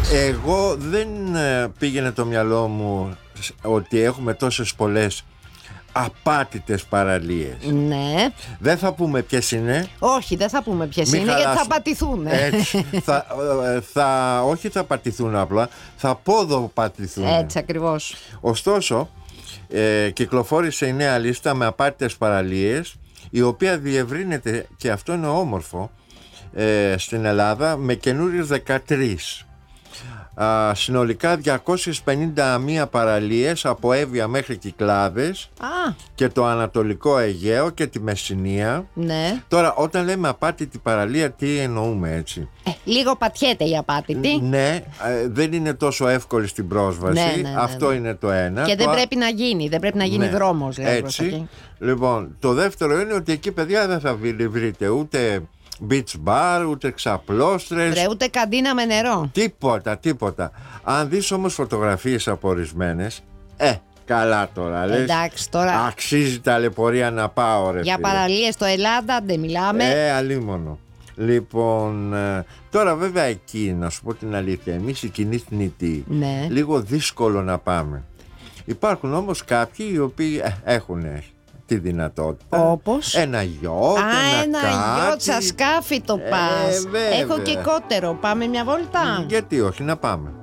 Εγώ δεν πήγαινε το μυαλό μου ότι έχουμε τόσες πολλές απάτητες παραλίες. Ναι. Δεν θα πούμε ποιες είναι. Όχι, δεν θα πούμε ποιες είναι, γιατί θα πατηθούν. Έτσι, όχι θα πατηθούν απλά, θα ποδοπατηθούν. Έτσι ακριβώς. Ωστόσο, κυκλοφόρησε η νέα λίστα με απάτητες παραλίες, η οποία διευρύνεται, και αυτό είναι όμορφο, στην Ελλάδα με καινούριες 13. Συνολικά 251 παραλίες από Εύβοια μέχρι Κυκλάδες και το Ανατολικό Αιγαίο και τη Μεσσηνία. Ναι. Τώρα, όταν λέμε απάτητη παραλία, τι εννοούμε, έτσι? Λίγο πατιέται η απάτητη. Ναι, δεν είναι τόσο εύκολη στην πρόσβαση. Ναι. Αυτό είναι το ένα. Και δεν πρέπει να γίνει. Δεν πρέπει να γίνει δρόμος, λέει. Έτσι. Λοιπόν, το δεύτερο είναι ότι εκεί, παιδιά, δεν θα βρείτε ούτε beach bar, ούτε ξαπλώστρες, ούτε καντίνα με νερό. Τίποτα. Αν δεις όμως φωτογραφίες από ορισμένες, καλά τώρα, λες. Εντάξει, τώρα αξίζει ταλαιπωρία να πάω, ρε. Για παραλίες στο Ελλάδα δεν μιλάμε. Αλίμονο. Λοιπόν, τώρα βέβαια εκεί, να σου πω την αλήθεια, εμείς οι κοινοί θνητοί, ναι, λίγο δύσκολο να πάμε. Υπάρχουν όμως κάποιοι οι οποίοι έχουν τη δυνατότητα. Όπως ένα γιότ, ένα γιότ, σαν σκάφι το πας. Έχω και κότερο. Πάμε μια βόλτα? Γιατί όχι, να πάμε.